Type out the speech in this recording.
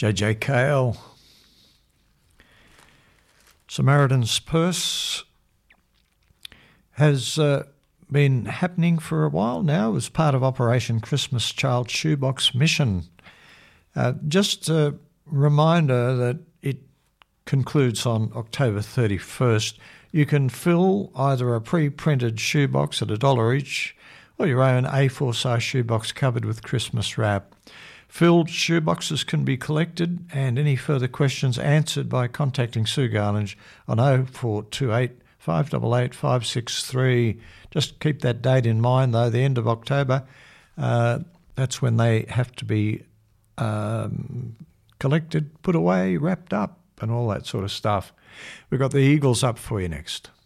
JJ Cale. Samaritan's Purse has been happening for a while now as part of Operation Christmas Child Shoebox Mission. Just a reminder that it concludes on October 31st. You can fill either a pre-printed shoebox at $1 each or your own A4 size shoebox covered with Christmas wrap. Filled shoeboxes can be collected and any further questions answered by contacting Sue Garland on 0428 588 563. Just keep that date in mind, though, the end of October. That's when they have to be collected, put away, wrapped up, and all that sort of stuff. We've got the Eagles up for you next.